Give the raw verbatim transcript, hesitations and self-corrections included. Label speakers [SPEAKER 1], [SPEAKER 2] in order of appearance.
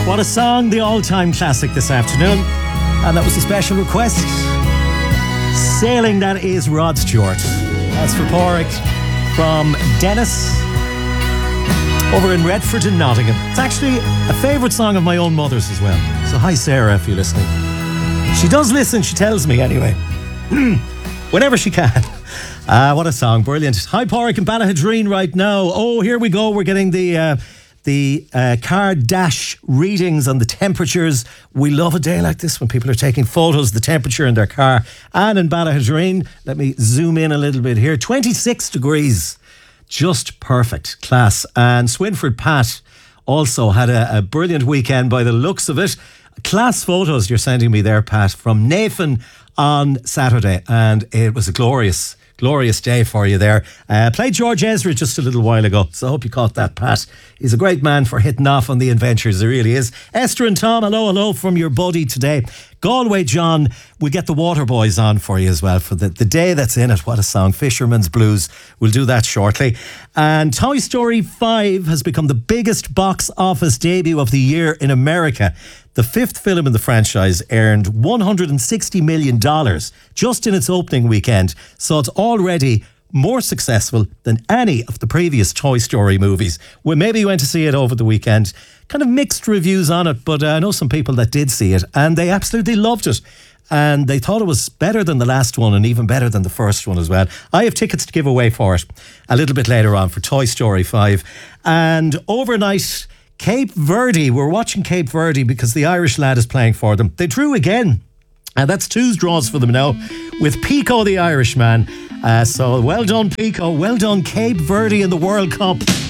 [SPEAKER 1] What a song, the all-time classic this afternoon. And that was a special request. Sailing, that is Rod Stewart. That's for Porrick from Dennis over in Redford in Nottingham. It's actually a favourite song of my own mother's as well. So hi Sarah, if you're listening. She does listen, she tells me anyway. Whenever she can. Ah, what a song, brilliant. Hi Porrick and Ballahadreen right now. Oh, here we go. We're getting the uh, the uh, car dash readings on the temperatures. We love a day like this when people are taking photos of the temperature in their car. And in Ballahadreen, let me zoom in a little bit here. twenty-six degrees. Just perfect. Class. And Swinford Pat also had a, a brilliant weekend by the looks of it. Class photos you're sending me there, Pat, from Nathan on Saturday. And it was a glorious Glorious day for you there. Uh, played George Ezra just a little while ago, so I hope you caught that, Pat. He's a great man for hitting off on the adventures, he really is. Esther and Tom, hello, hello from your buddy today. Galway John, we'll get the Waterboys on for you as well for the, the day that's in it. What a song, Fisherman's Blues. We'll do that shortly. And Toy Story five has become the biggest box office debut of the year in America. The fifth film in the franchise earned one hundred sixty million dollars just in its opening weekend, so it's already more successful than any of the previous Toy Story movies. Well, maybe you went to see it over the weekend. Kind of mixed reviews on it, but uh, I know some people that did see it and they absolutely loved it. And they thought it was better than the last one and even better than the first one as well. I have tickets to give away for it a little bit later on for Toy Story five. And overnight, Cape Verde, we're watching Cape Verde because the Irish lad is playing for them. They drew again. And that's two draws for them now with Pico the Irishman. Uh, so well done, Pico. Well done, Cape Verde in the World Cup.